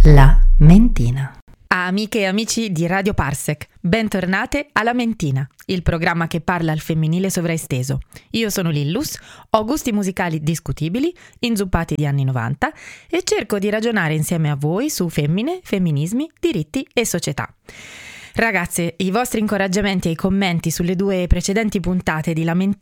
La Mentina. Amiche e amici di Radio Parsec, bentornate alla Mentina, il programma che parla al femminile sovraesteso. Io sono Lillus, ho gusti musicali discutibili, inzuppati di anni 90 e cerco di ragionare insieme a voi su femmine, femminismi, diritti e società. Ragazze, i vostri incoraggiamenti e i commenti sulle 2 precedenti puntate di La Mentina